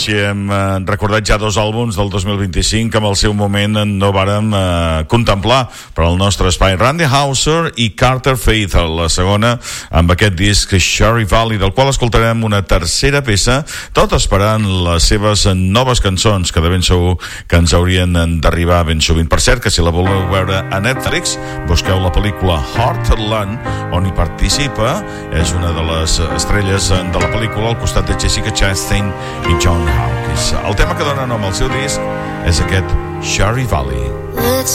Així hem recordat ja 2 àlbums del 2025 que en el seu moment no vàrem contemplar per al nostre espai. Randy Houser i Carter Faith, la segona amb aquest disc Cherry Valley, del qual escoltarem una tercera peça, tot esperant les seves noves cançons, que de ben segur que ens haurien d'arribar ben sovint. Per cert, que si la voleu veure a Netflix, busqueu la pel·lícula Heartland, on hi participa, és una de les estrelles de la pel·lícula al costat de Jessica Chastain i John Hawkins. El tema que dona nom al seu disc és aquest Cherry Valley.